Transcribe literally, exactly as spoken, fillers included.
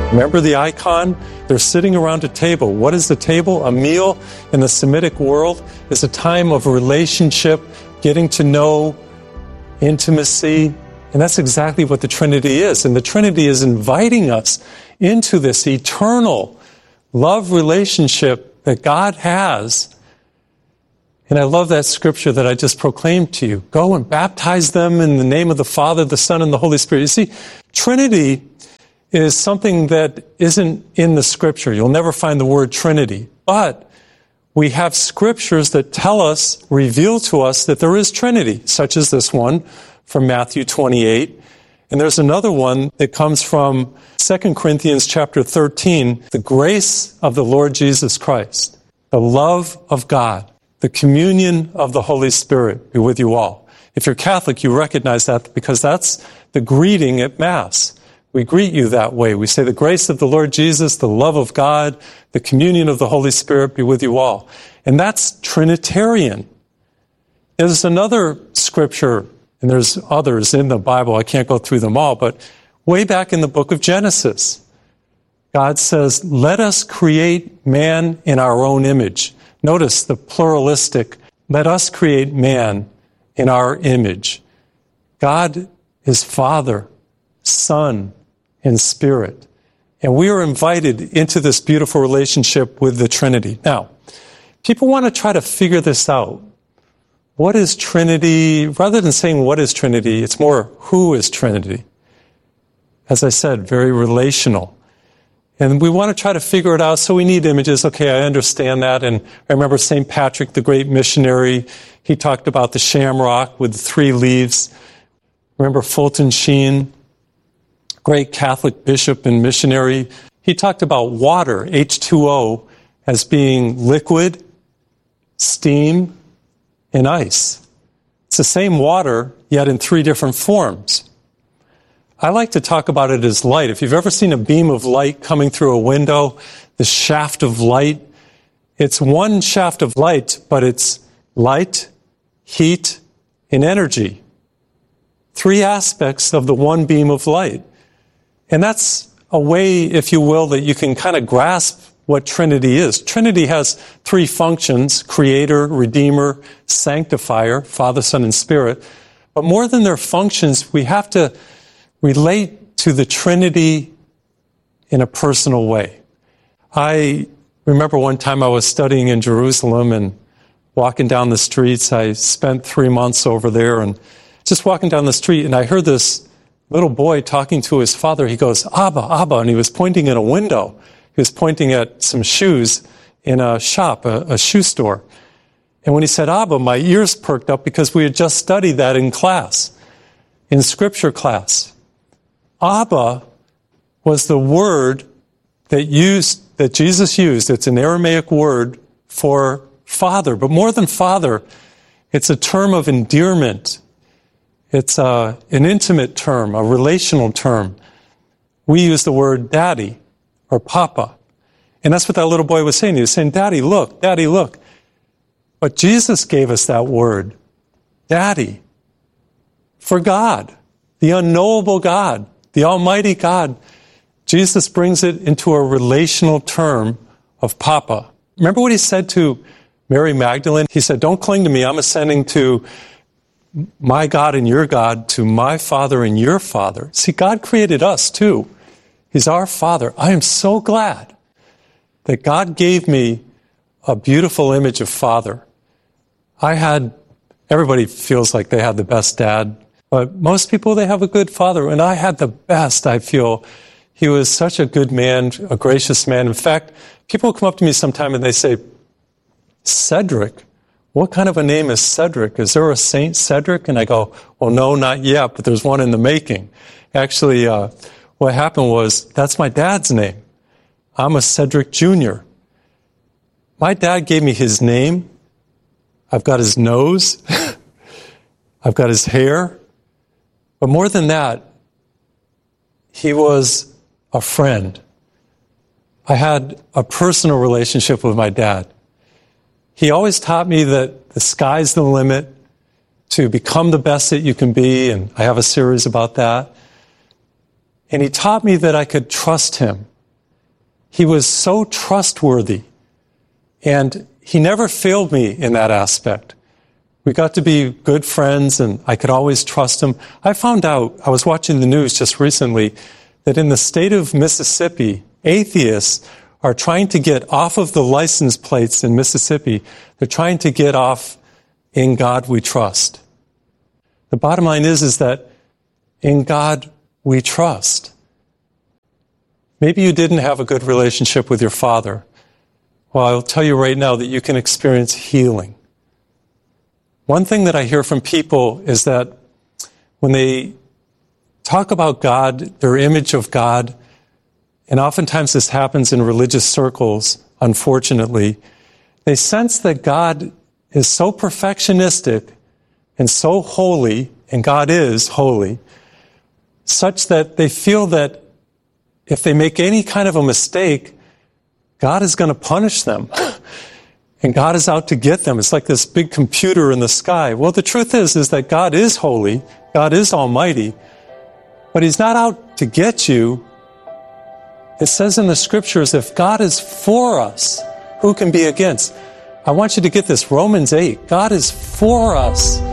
Remember the icon? They're sitting around a table. What is the table? A meal in the Semitic world is a time of relationship, getting to know, intimacy. And that's exactly what the Trinity is. And the Trinity is inviting us into this eternal love relationship that God has. And I love that scripture that I just proclaimed to you. Go and baptize them in the name of the Father, the Son, and the Holy Spirit. You see, Trinity is something that isn't in the scripture. You'll never find the word Trinity. But we have scriptures that tell us, reveal to us that there is Trinity, such as this one from Matthew twenty-eight. And there's another one that comes from Second Corinthians chapter thirteen, the grace of the Lord Jesus Christ, the love of God, the communion of the Holy Spirit be with you all. If you're Catholic, you recognize that because that's the greeting at Mass. We greet you that way. We say the grace of the Lord Jesus, the love of God, the communion of the Holy Spirit be with you all. And that's Trinitarian. There's another scripture, and there's others in the Bible. I can't go through them all, but way back in the book of Genesis, God says, let us create man in our own image. Notice the pluralistic, let us create man in our image. God is Father, Son, and Spirit. And we are invited into this beautiful relationship with the Trinity. Now, people want to try to figure this out. What is Trinity? Rather than saying what is Trinity, it's more who is Trinity. As I said, very relational. And we want to try to figure it out, so we need images. Okay, I understand that. And I remember Saint Patrick, the great missionary, he talked about the shamrock with the three leaves. Remember Fulton Sheen, great Catholic bishop and missionary. He talked about water, H two O, as being liquid, steam, and ice. It's the same water, yet in three different forms. I like to talk about it as light. If you've ever seen a beam of light coming through a window, the shaft of light, it's one shaft of light, but it's light, heat, and energy. Three aspects of the one beam of light. And that's a way, if you will, that you can kind of grasp what Trinity is. Trinity has three functions: Creator, Redeemer, Sanctifier, Father, Son, and Spirit. But more than their functions, we have to relate to the Trinity in a personal way. I remember one time I was studying in Jerusalem and walking down the streets. I spent three months over there and just walking down the street, and I heard this little boy talking to his father. He goes, Abba, Abba, and he was pointing at a window. He was pointing at some shoes in a shop, a, a shoe store. And when he said Abba, my ears perked up because we had just studied that in class, in scripture class. Abba was the word that used that Jesus used. It's an Aramaic word for father, but more than father, it's a term of endearment. It's a, an intimate term, a relational term. We use the word daddy or papa. And that's what that little boy was saying. He was saying, Daddy, look, Daddy, look. But Jesus gave us that word, Daddy, for God, the unknowable God, the Almighty God. Jesus brings it into a relational term of Papa. Remember what he said to Mary Magdalene? He said, don't cling to me. I'm ascending to my God and your God, to my Father and your Father. See, God created us too. He's our Father. I am so glad that God gave me a beautiful image of Father. I had, everybody feels like they had the best dad, but most people, they have a good father. And I had the best, I feel. He was such a good man, a gracious man. In fact, people come up to me sometime and they say, Cedric, what kind of a name is Cedric? Is there a Saint Cedric? And I go, well, no, not yet, but there's one in the making. Actually, uh, what happened was, that's my dad's name. I'm a Cedric Junior My dad gave me his name. I've got his nose. I've got his hair. But more than that, he was a friend. I had a personal relationship with my dad. He always taught me that the sky's the limit to become the best that you can be, and I have a series about that. And he taught me that I could trust him. he was so trustworthy. And he never failed me in that aspect. We got to be good friends, and I could always trust him. I found out, I was watching the news just recently, that in the state of Mississippi, atheists are trying to get off of the license plates in Mississippi. They're trying to get off "In God We Trust." The bottom line is, is that in God we trust. Maybe you didn't have a good relationship with your father. Well, I'll tell you right now that you can experience healing. One thing that I hear from people is that when they talk about God, their image of God, and oftentimes this happens in religious circles, unfortunately, they sense that God is so perfectionistic and so holy, and God is holy, such that they feel that if they make any kind of a mistake, God is going to punish them. And God is out to get them. It's like this big computer in the sky. Well, the truth is, is that God is holy. God is almighty. But he's not out to get you. It says in the scriptures, if God is for us, who can be against? I want you to get this. Romans eight. God is for us.